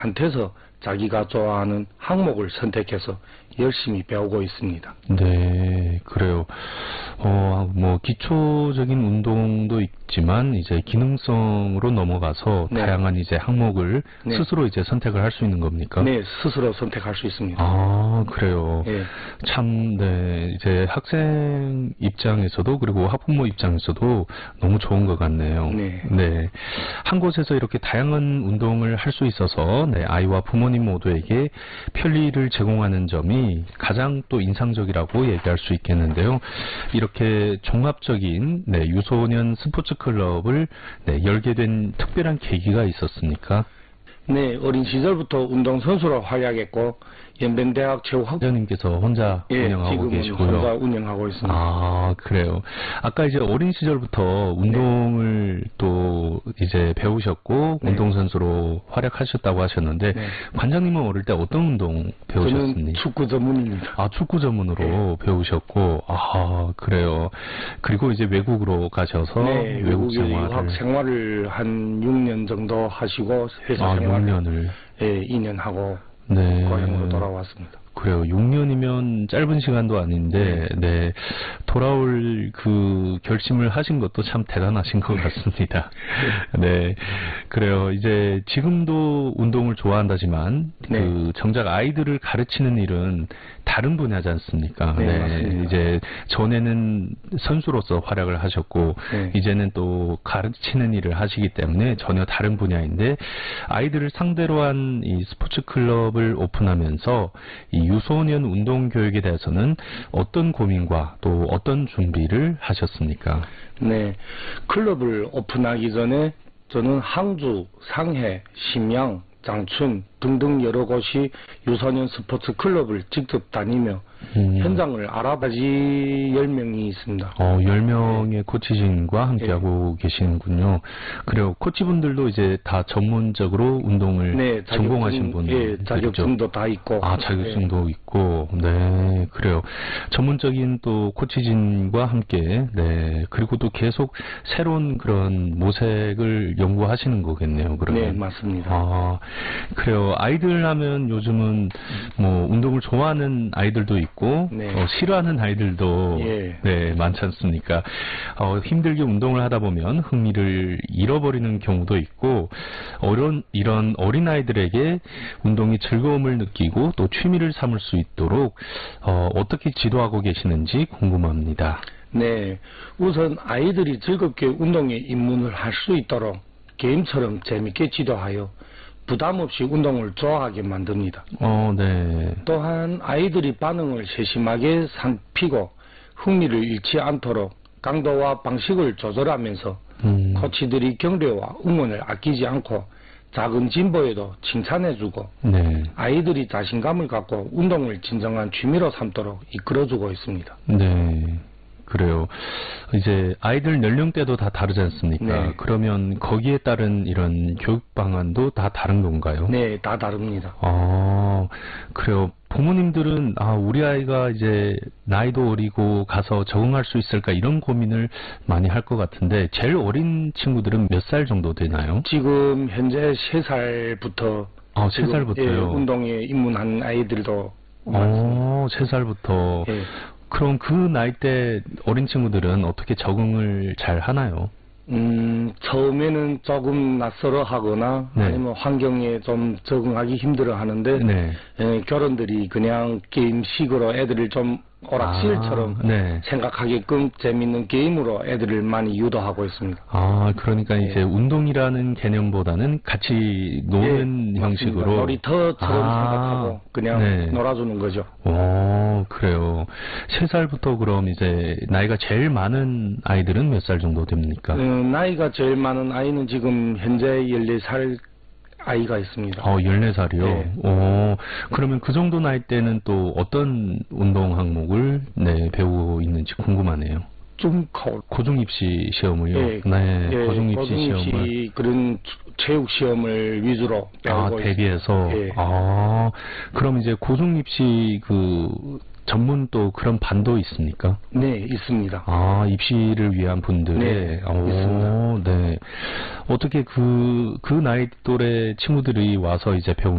한테서 자기가 좋아하는 항목을 선택해서 열심히 배우고 있습니다. 네, 그래요. 뭐 기초적인 운동도 있지만 이제 기능성으로 넘어가서 네. 다양한 이제 항목을 네. 스스로 이제 선택을 할 수 있는 겁니까? 네, 스스로 선택할 수 있습니다. 아, 그래요. 네. 참, 네, 이제 학생 입장에서도 그리고 학부모 입장에서도 너무 좋은 것 같네요. 네. 네. 한 곳에서 이렇게 다양한 운동을 할 수 있어서 네, 아이와 부모님 모두에게 편리를 제공하는 점이 가장 또 인상적이라고 얘기할 수 있겠는데요. 이렇게 종합적인 네, 유소년 스포츠 클럽을 네, 열게 된 특별한 계기가 있었습니까? 네, 어린 시절부터 운동선수로 활약했고 연변대학 회장님께서 혼자 운영하고 지금은 계시고요. 혼자 운영하고 있습니다. 아, 그래요. 아까 이제 어린 시절부터 운동을 또 이제 배우셨고 네. 운동선수로 활약하셨다고 하셨는데 네. 관장님은 어릴 때 어떤 운동 저는 배우셨습니까? 축구 전문입니다. 아, 축구 전문으로 배우셨고, 아, 그래요. 그리고 이제 외국으로 가셔서 네, 외국 외국에 생활을. 유학 생활을 한 6년 정도 하시고 회사 아, 생활을 6년을. 2년 하고 네. 고향으로 돌아왔습니다. 그래요. 6년이면 짧은 시간도 아닌데, 네. 돌아올 그 결심을 하신 것도 참 대단하신 것 같습니다. 네. 그래요. 이제 지금도 운동을 좋아한다지만, 네. 그 정작 아이들을 가르치는 일은 다른 분야지 않습니까? 네, 맞습니다. 이제 전에는 선수로서 활약을 하셨고, 네. 이제는 또 가르치는 일을 하시기 때문에 전혀 다른 분야인데, 아이들을 상대로 한 이 스포츠 클럽을 오픈하면서 이 유소년 운동 교육에 대해서는 어떤 고민과 또 어떤 준비를 하셨습니까? 네, 클럽을 오픈하기 전에 저는 항주, 상해, 심양, 장춘 등등 여러 곳이 유소년 스포츠 클럽을 직접 다니며 현장을 알아봐지 10명이 있습니다. 10명의 코치진과 함께하고 계시는군요. 그래요. 코치분들도 이제 다 전문적으로 운동을 전공하신 분들이죠. 예, 자격증도 다 있고. 아, 자격증도 있고. 네, 그래요. 전문적인 또 코치진과 함께, 네, 그리고 또 계속 새로운 그런 모색을 연구하시는 거겠네요, 그러면. 네, 맞습니다. 아, 그래요. 아이들 하면 요즘은 뭐 운동을 좋아하는 아이들도 있고 네. 싫어하는 아이들도 예. 네, 많지 않습니까? 힘들게 운동을 하다 보면 흥미를 잃어버리는 경우도 있고 이런 어린 아이들에게 운동이 즐거움을 느끼고 또 취미를 삼을 수 있도록 어떻게 지도하고 계시는지 궁금합니다. 네, 우선 아이들이 즐겁게 운동에 입문을 할 수 있도록 게임처럼 재밌게 지도하여 부담 없이 운동을 좋아하게 만듭니다. 네. 또한 아이들이 반응을 세심하게 살피고 흥미를 잃지 않도록 강도와 방식을 조절하면서 코치들이 격려와 응원을 아끼지 않고 작은 진보에도 칭찬해주고 네. 아이들이 자신감을 갖고 운동을 진정한 취미로 삼도록 이끌어주고 있습니다. 네. 그래요. 이제 아이들 연령대도 다 다르지 않습니까? 네. 그러면 거기에 따른 이런 교육 방안도 다 다른 건가요? 네, 다 다릅니다. 그래요. 부모님들은 우리 아이가 이제 나이도 어리고 가서 적응할 수 있을까 이런 고민을 많이 할 것 같은데 제일 어린 친구들은 몇 살 정도 되나요? 지금 현재 3살부터 3살부터요? 예, 운동에 입문한 아이들도 많습니다. 3살부터. 예. 그럼 그 나이 때 어린 친구들은 어떻게 적응을 잘 하나요? 처음에는 조금 낯설어 하거나 네. 아니면 환경에 좀 적응하기 힘들어 하는데 네. 교련들이 그냥 게임식으로 애들을 좀 오락실처럼 네. 생각하게끔 재밌는 게임으로 애들을 많이 유도하고 있습니다. 그러니까 예. 이제 운동이라는 개념보다는 같이 노는 예, 형식으로. 맞습니다. 놀이터처럼 생각하고 그냥 네. 놀아주는 거죠. 그래요. 3살부터 그럼 이제 나이가 제일 많은 아이들은 몇 살 정도 됩니까? 나이가 제일 많은 아이는 지금 현재 14살 아이가 있습니다. 14살이요? 네. 그러면 그 정도 나이 때는 또 어떤 운동 항목을 배우고 있는지 궁금하네요. 고중 입시 시험을요? 예, 네, 예, 고중 입시 고중 입시 시험을. 그런 체육 시험을 위주로 배우고 대비해서. 예. 그럼 이제 고중 입시 전문 또 그런 반도 있습니까? 네, 있습니다. 입시를 위한 분들의. 네, 있습니다. 네. 어떻게 그 나이 또래 친구들이 와서 이제 배우는